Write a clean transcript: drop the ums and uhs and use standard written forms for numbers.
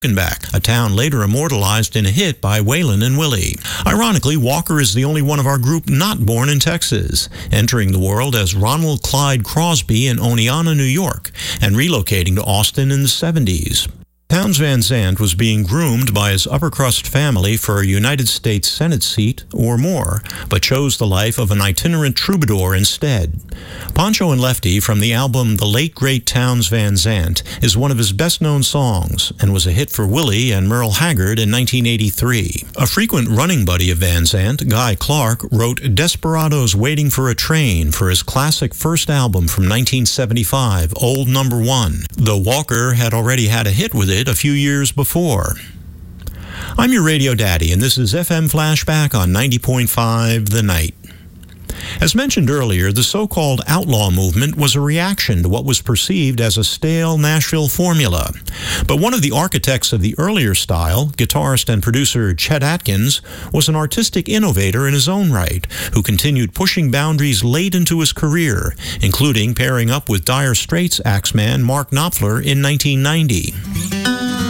Back, a town later immortalized in a hit by Waylon and Willie. Ironically, Walker is the only one of our group not born in Texas, entering the world as Ronald Clyde Crosby in Oneonta, New York, and relocating to Austin in the 70s. Townes Van Zandt was being groomed by his upper-crust family for a United States Senate seat or more, but chose the life of an itinerant troubadour instead. Pancho and Lefty from the album The Late Great Townes Van Zandt is one of his best-known songs and was a hit for Willie and Merle Haggard in 1983. A frequent running buddy of Van Zandt, Guy Clark, wrote Desperados Waiting for a Train for his classic first album from 1975, Old Number One, though Walker had already had a hit with it a few years before. I'm your radio daddy, and this is FM Flashback on 90.5 The Night. As mentioned earlier, the so-called outlaw movement was a reaction to what was perceived as a stale Nashville formula. But one of the architects of the earlier style, guitarist and producer Chet Atkins, was an artistic innovator in his own right, who continued pushing boundaries late into his career, including pairing up with Dire Straits axeman Mark Knopfler in 1990.